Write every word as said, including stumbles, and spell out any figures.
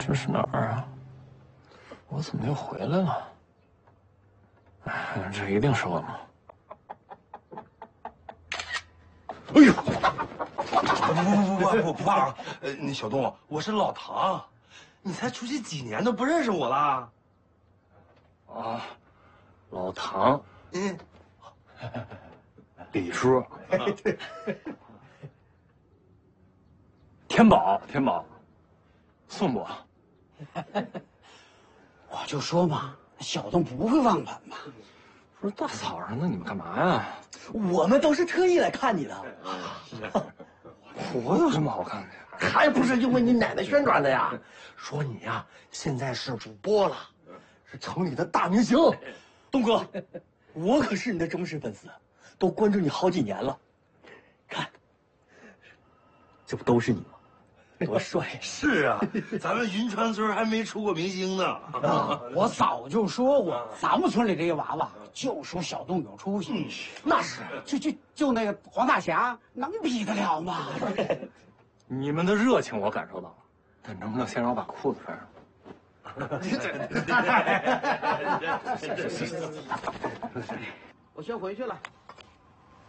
这是哪儿啊？我怎么又回来了？哎，这一定是我吗？ 哎呦！不不不不不怕啊！呃，那小东，我是老唐，你才出去几年都不认识我了？ 啊，老唐， 嗯， 李叔，对，天宝，天宝，宋伯， 我就说嘛，小东不会忘本嘛。 不是大早上的，你们干嘛呀？ 我们都是特意来看你的。 我有什么好看的呀？ 还不是因为你奶奶宣传的呀？说你呀，现在是主播了，是城里的大明星。 东哥，我可是你的忠实粉丝，都关注你好几年了。看，这不都是你吗？多帅！ 是啊，咱们云川村还没出过明星呢。 啊，我早就说过，咱们村里这些娃娃就说小东有出息。嗯，那是，就就就那个黄大侠能比得了吗？ 你们的热情我感受到了，但能不能先让我把裤子穿上？ 我先回去了。